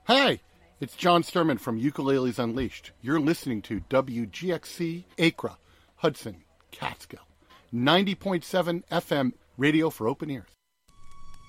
Hi, it's John Sturman from Ukuleles Unleashed. You're listening to WGXC Acra, Hudson, Catskill, 90.7 FM radio for open ears.